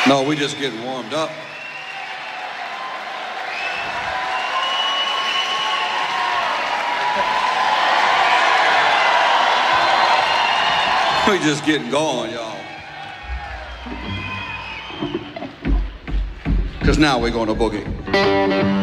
No, we just getting warmed up. We just getting going, y'all. Because now we're going to boogie.